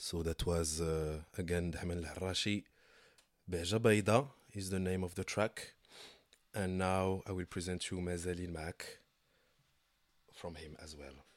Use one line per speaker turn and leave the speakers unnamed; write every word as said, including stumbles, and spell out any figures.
So that was uh, again Dahman Al-Harashi. Beja Baida is the name of the track. And now I will present you Mazali Mac from him as well.